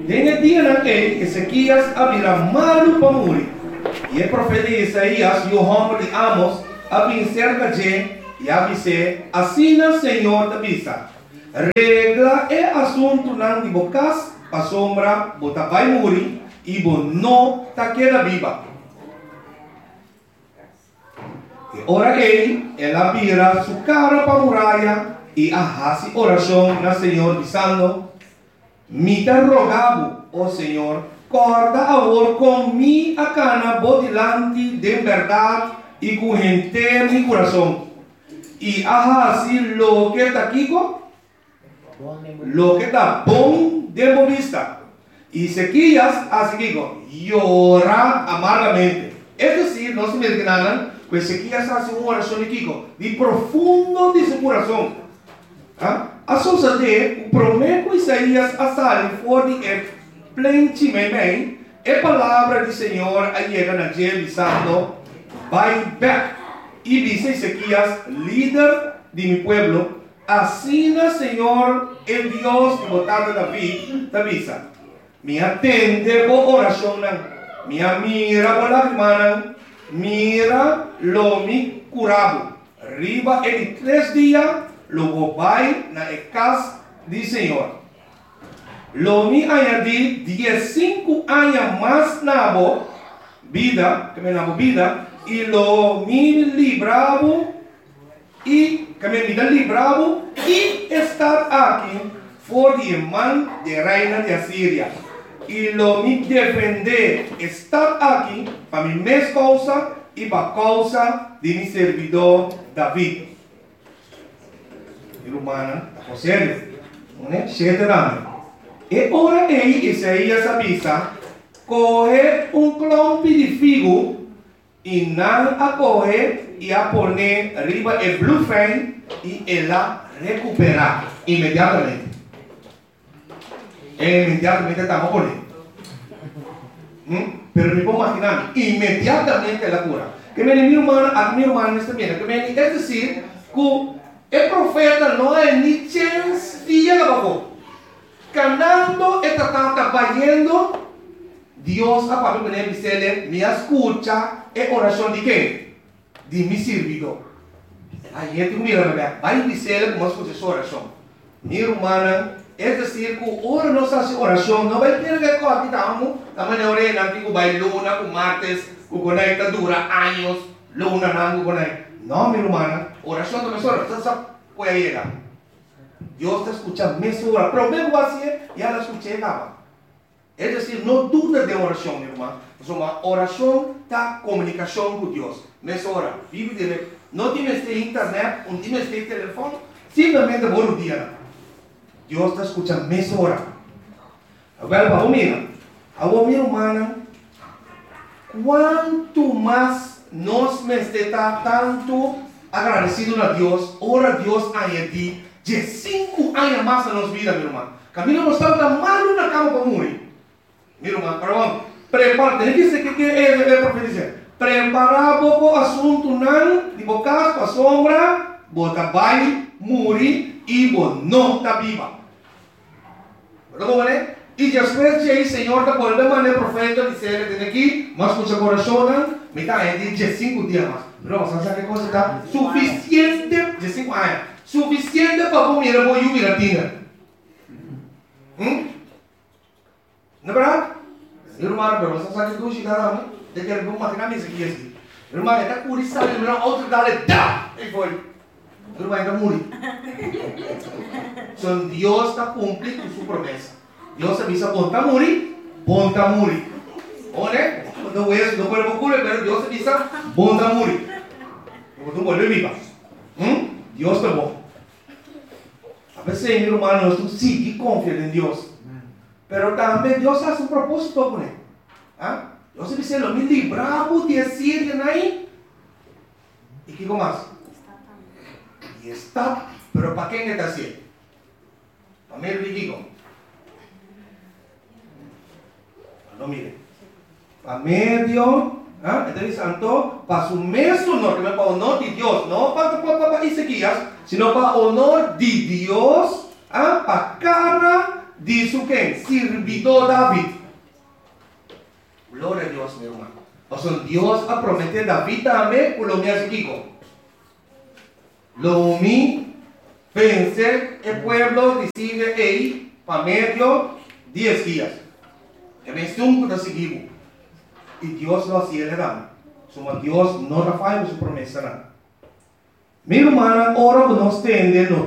En el día en que Ezequías había malo para morir, y el profeta Isaías y el hombre de Amos habían cerca de y avisé, así el Señor te avisa, regla el asunto nan de bocas, pa sombra, bota vai morir, y vos no te queda viva. Y ahora él abrirá su cara para muralla y hace oración al Señor diciendo, me te rogabo, oh Señor, corda ahora con mi acana delante de verdad y con gente mi corazón. Y así lo que está aquí, lo que está bon de vista. Y Ezequías así que llora amargamente. Es decir, no se me enganan, pues Ezequías hace una oración aquí, de profundo de su corazón. A suceder, o prometo Isaías a salir fora de plente bem, a palavra do Senhor llega na dia dizendo, vai back. Y dice Ezequías, líder de mi pueblo, así el Señor, el Dios que votado David, te avisa. Me atende por oración, me mira por la hermana, mira lo mi curado. Arriba en 3 días, lo voy na casa del Señor. Lo mi añadí 15 años más na vida, que me na vida, y lo mi librado y que me vida librado y estar aquí por el man de reina de Asiria y lo mi defender estar aquí para mi mes causa y para causa de mi servidor David. Y humana, José, ¿no? 7 años. Y ahora Isaías avisa, coger un clompi de figo y nan a coger y a poner arriba el blue flame y ella recuperar inmediatamente. Inmediatamente estamos poniendo. Pero me puedo imaginar, inmediatamente la cura. Que mi hermano está bien. Es decir, que el profeta no hay ni chance de llegar abajo. Canando está trabajando. Dios a Pablo me dice, me escucha en oración de qué? De mi servidor. Ahí es que mira, va a decirle cómo escucha su oración. Mi hermana, es decir, que ahora no se hace oración, no va a tener que coger la manera que va a luna, con martes, que conecta dura años, luna, nango, conecta. No, mi hermana, oración de mesora, usted puede llegar. Dios te escucha mesora, pero me voy a decir, ya la escuché, nada. Es decir, no duda de oración, mi hermano. Es una oración da comunicación con Dios. Mesora, vive de no tienes este internet, no tienes este teléfono, simplemente por un día. Dios te escucha mesora. Agora, vamos mirar. Agora, mi hermana, cuanto más nos me está tanto agradecido a Dios, ora Dios añadir de 5 años más en nuestra vida, mi hermano. Camino no está tan mal en la cama para morir. Mi hermano, pero vamos, prepara, tem que ser que é profecia. Preparar pouco assunto não, de bocas para sombra, bota vai, morir e bo não está viva. Pero né? E depois de aí, Senhor, da por de maneira profeta dizer, tem aqui, mas com seu coração, me está aí de 5 dias mais. Pero vamos a que coisa está suficiente de 5 anos, suficiente para comer a boa jubilatina. Não é verdade? Irmão, pero você sabe que tu chegará, né? De que ele vai imaginar isso aqui assim. Irmão, está curioso, ele vai outro dar dá, e foi. Irmão, está morrer. Então Deus está cumprindo sua promessa. Deus avisa, bom está morrer, Olha, não é, não pode procurar, mas Deus avisa, bom está morrer. Não pode viver. Deus está bom. A veces, mi hermano, tú sí que confías en Dios. Pero también Dios hace un propósito con él. Dios dice, lo mismo libramos de Asiria ahí. ¿Y qué más? Y está. Pero ¿para quién está haciendo? Para mí el digo. No mire. Para medio. Entonces santo, para su mesmo honor, para honor de Dios, no para Ezequías, sino para honor de Dios, para cara Dice que servidor David. Gloria a Dios, mi hermano. O sea, Dios ha prometido a David también, por lo menos aquí. Lo mismo, pensé, el pueblo decide ahí, para medio 10 días. Que me estuvo para seguir. Y Dios lo hacía legal. Somos Dios no falla su promesa. Mi hermana, ahora nos tende